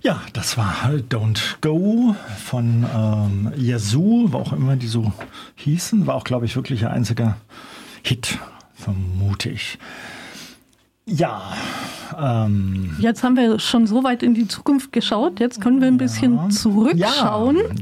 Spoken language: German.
Ja, das war Don't Go von Yazoo, wo auch immer die so hießen. War auch, glaube ich, wirklich ihr einziger Hit, vermute ich. Ja. Jetzt haben wir schon so weit in die Zukunft geschaut. Jetzt können wir ein bisschen zurückschauen.